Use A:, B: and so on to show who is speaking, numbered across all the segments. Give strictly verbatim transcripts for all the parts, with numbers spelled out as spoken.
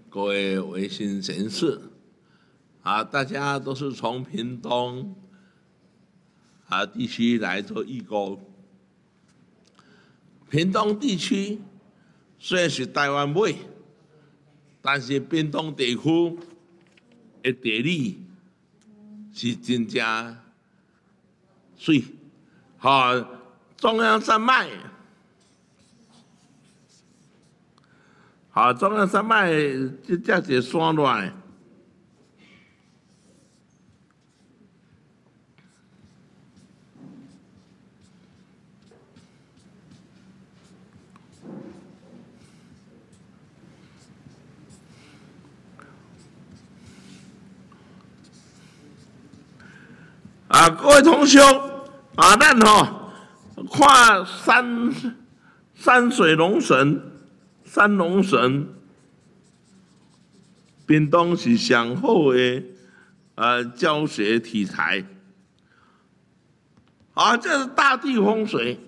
A: 各位维新人士啊，大家都是从屏东啊地区来做义工。屏东地区虽然是台湾尾，但是屏东地区的地理是真正水，哈、啊，中央山脉。 好，中央山脉这这些山落来，啊，各位同学啊，咱吼看山山水龙神。 山龙神，屏东是上好的呃教学题材。啊，这是大地风水。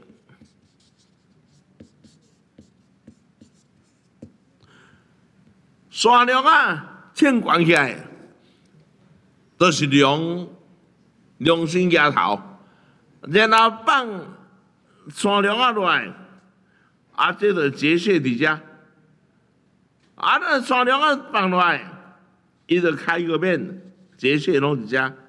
A: 山梁啊，牵关起来，都是梁梁心崖头，然后放山梁啊落来，啊，这个结界底下。 啊，那山梁啊放落来，伊就开一个面，结界拢伫遮。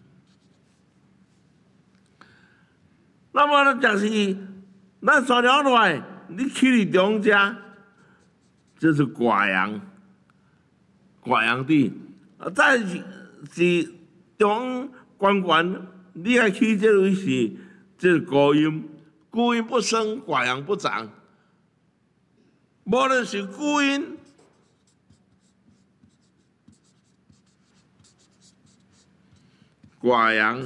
A: 那么呢，就是咱山梁落来，你去伫中间，这是寡阳，寡阳地。啊，再是是中关关，你要去这位是这是孤阴，孤阴不生，寡阳不长。无论是孤阴。 寡阳，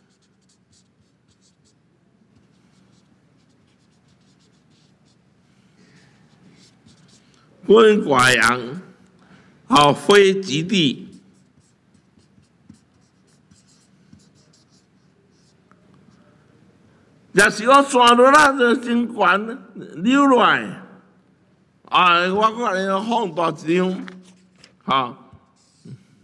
A: 温寡阳，好非极地。若是我山落啦，就真悬流落来，啊！我个人放大一张，哈，